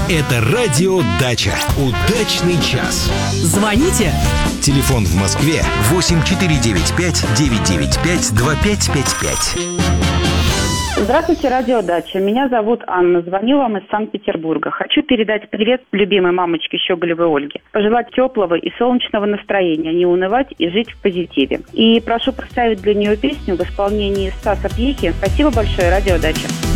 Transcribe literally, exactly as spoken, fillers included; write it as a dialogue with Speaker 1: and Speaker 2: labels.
Speaker 1: Это радио «Дача». Удачный час.
Speaker 2: Звоните.
Speaker 1: Телефон в Москве восемь четыре девять пять девять девять пять два пять пять пять.
Speaker 3: Здравствуйте, радио «Дача». Меня зовут Анна. Звоню вам из Санкт-Петербурга. Хочу передать привет любимой мамочке Щеголевой Ольге. Пожелать теплого и солнечного настроения, не унывать и жить в позитиве. И прошу поставить для нее песню в исполнении Стаса Пьехи. Спасибо большое, радио «Дача».